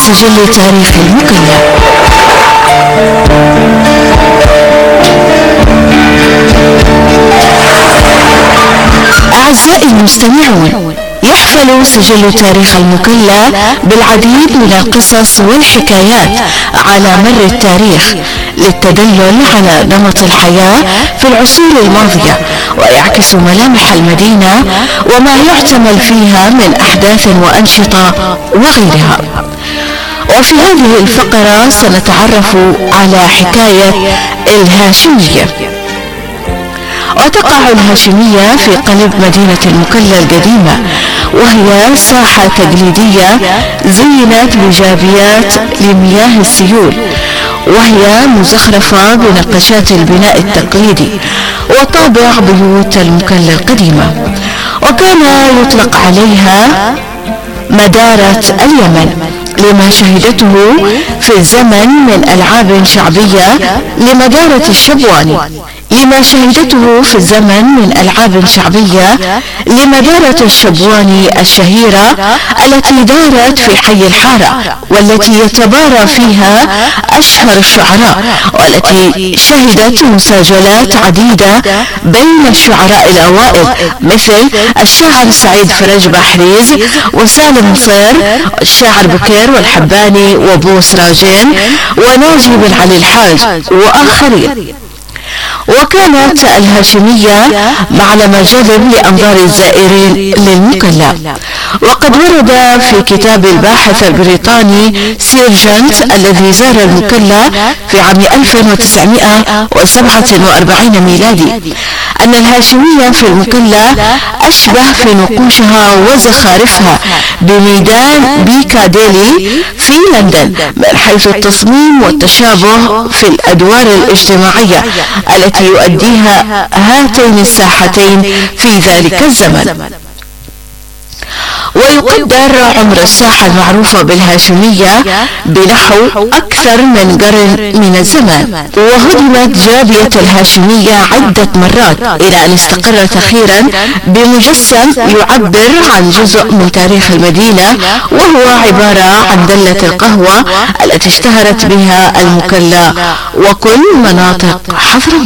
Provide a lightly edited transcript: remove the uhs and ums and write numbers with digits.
سجل تاريخ المكلا. أعزائي المستمعون، يحفل سجل تاريخ المكلا بالعديد من القصص والحكايات على مر التاريخ للتدلل على نمط الحياة في العصور الماضية، ويعكس ملامح المدينة وما يحتمل فيها من أحداث وأنشطة وغيرها. وفي هذه الفقرة سنتعرف على حكاية الهاشمية. وتقع الهاشمية في قلب مدينة المكلا القديمة، وهي ساحة تقليدية زينت بجابيات لمياه السيول، وهي مزخرفة بنقشات البناء التقليدي وطابع بيوت المكلا القديمة. وكان يطلق عليها مدارة اليمن لما شهدته في الزمن من ألعاب شعبية لمدارة الشبواني لمدارة الشبواني الشهيرة التي دارت في حي الحارة، والتي يتبارى فيها أشهر الشعراء، والتي شهدت مساجلات عديدة بين الشعراء الأوائل مثل الشاعر سعيد فرج بحريز وسالم نصير، الشاعر بكير والحباني وبوس راجين وناجي بن علي الحاج وآخرين. وكانت الهاشمية معلم جذب لأنظار الزائرين للمكلا. وقد ورد في كتاب الباحث البريطاني سيرجنت الذي زار المكلا في عام 1947 ميلادي أن الهاشمية في المكلا أشبه في نقوشها وزخارفها بميدان بيكاديلي في لندن من حيث التصميم والتشابه في الأدوار الاجتماعية التي يؤديها هاتين الساحتين في ذلك الزمن. ويقدر عمر الساحة المعروفة بالهاشمية بنحو أكثر من قرن من الزمان. وهدمت جابية الهاشمية عدة مرات إلى أن استقرت أخيرا بمجسم يعبر عن جزء من تاريخ المدينة، وهو عبارة عن دلة القهوة التي اشتهرت بها المكلا وكل مناطق حضرموت.